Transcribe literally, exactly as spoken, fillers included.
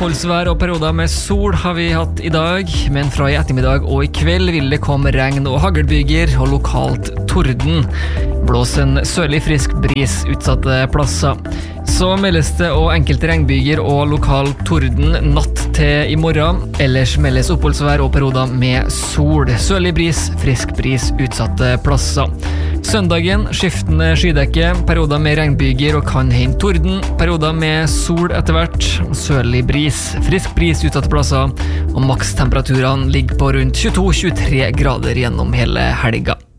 Oppholdsvær og perioder med sol har vi hatt i dag, men fra i ettermiddag og i kveld vil det komme regn og haglbyger og lokalt torden. Blås en sørlig frisk bris utsatte plasser. Så meldes det og enkelte regnbyger og lokal torden natt til i morgen. Ellers meldes oppholdsvær og perioder med sol. Sørlig bris, frisk bris utsatte plasser. Søndagen skiftende skydekke, perioder med regnbyger og kan hende torden, perioder med sol etter hvert, sørlig bris, frisk bris utsatte plasser, og makstemperaturene ligger på rundt tjueto til tjuetre grader gjennom hele helga.